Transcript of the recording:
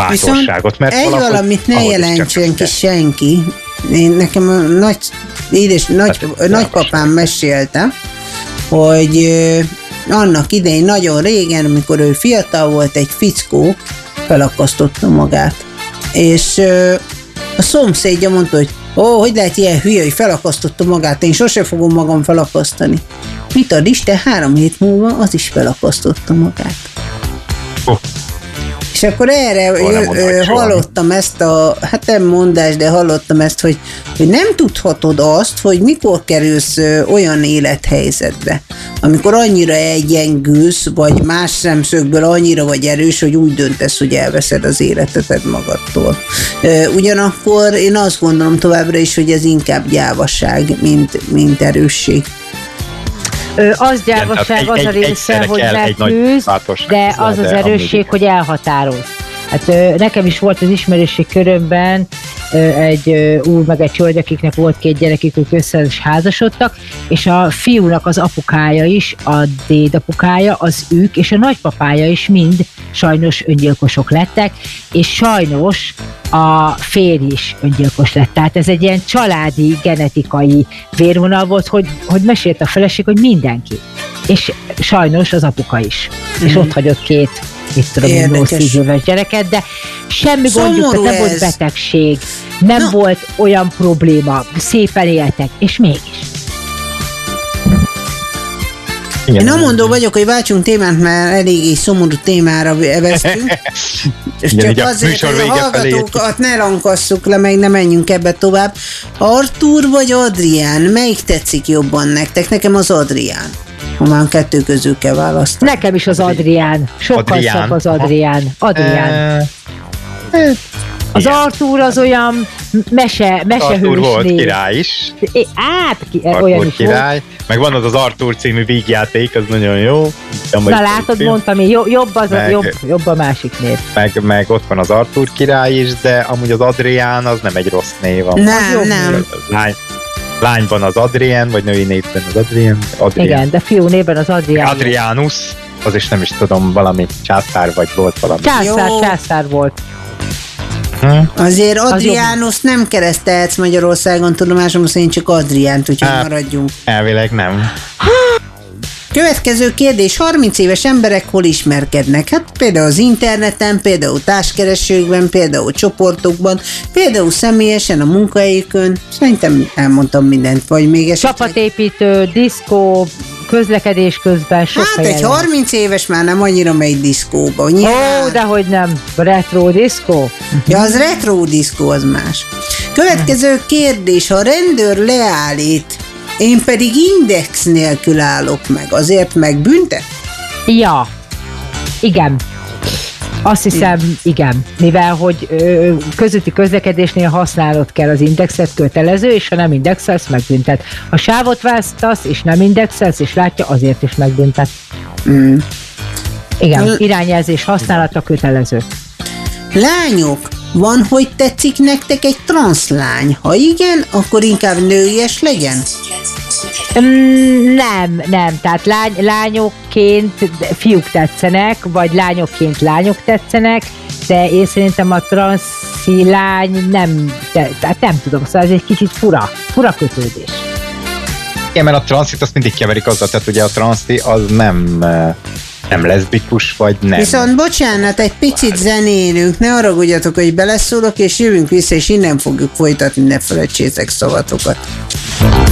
bátorságot, mert egy valamit ne jelentsen ki senki. Nekem a nagypapám mesélte, hogy annak idején nagyon régen, amikor ő fiatal volt, egy fickó felakasztotta magát. És a szomszédja mondta, hogy hogy lehet ilyen hülye, hogy felakasztotta magát, én sose fogom magam felakasztani. Mit ad Isten, 3 hét múlva az is felakasztotta magát. És akkor erre hallottam ezt hát nem mondás, de hallottam ezt, hogy nem tudhatod azt, hogy mikor kerülsz olyan élethelyzetbe, amikor annyira elgyengülsz, vagy más szemszögből annyira vagy erős, hogy úgy döntesz, hogy elveszed az életedet magadtól. Ugyanakkor én azt gondolom továbbra is, hogy ez inkább gyávaság, mint erősség. Az gyávaság, az a része, hogy megküzd, de az az erősség, hogy elhatároz. Hát nekem is volt az ismerőség körömben egy úr meg egy hölgy, akiknek volt 2 gyerekük, ők össze is házasodtak, és a fiúnak az apukája is, a dédapukája, az ők, és a nagypapája is mind sajnos öngyilkosok lettek, és sajnos a férj is öngyilkos lett. Tehát ez egy ilyen családi, genetikai vérvonal volt, hogy mesélt a feleség, hogy mindenki. És sajnos az apuka is. És ott hagyott 2 8-10 éves gyereket, de semmi gondjuk, nem volt betegség, nem volt olyan probléma, szépen éltek, és mégis. Én amondó vagyok, hogy váltsunk témát, mert eléggé szomorú témára veztünk. És csak azért, hogy a hallgatókat ne lankasszuk le, meg ne menjünk ebbe tovább. Artúr vagy Adrián? Melyik tetszik jobban nektek? Nekem az Adrián. Ha már 2 közül kell választani. Nekem is az Adrián. Sokkal szebb az Adrián. Az Artúr az olyan mesehős Artúr volt név. Király is. Olyan is király. Volt. Meg van az Artúr című vígjáték, az nagyon jó. Na látod, mondtam én, jobb a másik név. Meg ott van az Artúr király is, de amúgy az Adrián az nem egy rossz név. Nem. Lányban az Adrien, vagy női névben az Adrien. Igen, de fiú névben az Adrián. Adrianus, az is nem is tudom, valami császár, vagy volt valami. Császár volt. Azért Adriánus nem keresztelhetsz Magyarországon, tudomásom szerint csak Adriánt, úgyhogy maradjunk. Elvileg nem. Következő kérdés, 30 éves emberek hol ismerkednek? Hát például az interneten, például társkeresőkben, például csoportokban, például személyesen a munkahelyükön. Szerintem elmondtam mindent, vagy még esetleg... Csapatépítő, diszkó, közlekedés közben sok helyen. Hát egy 30 éves már nem annyira megy diszkóba. Dehogy nem. Retro diszkó? Ja, az retro diszkó, az más. Következő kérdés, ha a rendőr leállít, én pedig index nélkül állok meg, azért megbüntet? Ja, igen. Azt hiszem, igen. Mivel, hogy közúti közlekedésnél használnod kell az indexet, kötelező, és ha nem indexelsz, megbüntet. Ha sávot választasz, és nem indexelsz, és látja, azért is megbüntet. Igen, irányjelzés használata kötelező. Lányok, van, hogy tetszik nektek egy transzlány? Ha igen, akkor inkább nőies legyen? Nem. Tehát lányokként fiúk tetszenek, vagy lányokként lányok tetszenek, de én szerintem a transzí lány nem tudom, szóval ez egy kicsit fura kötődés. Igen, mert a transzit azt mindig keverik azzal, tehát ugye a transzti az nem leszbikus, vagy nem. Viszont bocsánat, egy picit zenélünk, ne haragudjatok, hogy beleszólok, és jövünk vissza, és innen fogjuk folytatni, ne felejtsétek szavatokat.